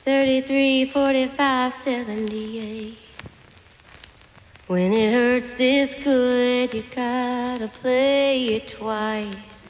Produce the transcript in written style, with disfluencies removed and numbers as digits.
33, 45, 78. When it hurts this good, you gotta play it twice.